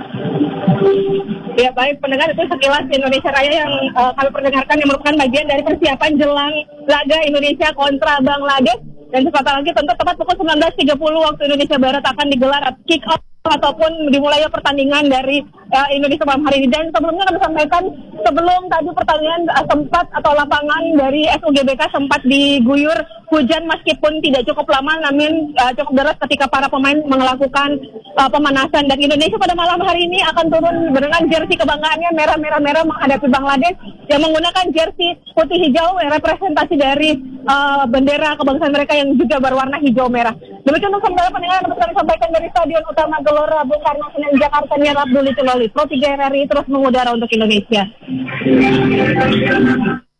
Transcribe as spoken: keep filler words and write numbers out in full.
Ya baik, pendengar, itu sekilas Indonesia Raya yang uh, kami perdengarkan yang merupakan bagian dari persiapan jelang laga Indonesia kontra Bangladesh. Dan sebentar lagi tentu tepat pukul sembilan belas tiga puluh waktu Indonesia Barat akan digelar kick off ataupun dimulai pertandingan dari uh, Indonesia malam hari ini. Dan sebelumnya kami sampaikan, sebelum tadi pertandingan uh, sempat atau lapangan dari S U G B K sempat diguyur hujan meskipun tidak cukup lama, namun uh, cukup deras ketika para pemain melakukan uh, pemanasan. Dan Indonesia pada malam hari ini akan turun dengan jersey kebanggaannya merah-merah-merah menghadapi Bangladesh yang menggunakan jersey putih hijau yang representasi dari uh, bendera kebangsaan mereka yang juga berwarna hijau merah. Demikian untuk saudara pendengar yang kami sampaikan dari Stadion Utama Gelora Bung Karno Senen Jakarta. Nia Abdul Ituloli, Pro tiga R R I terus mengudara untuk Indonesia.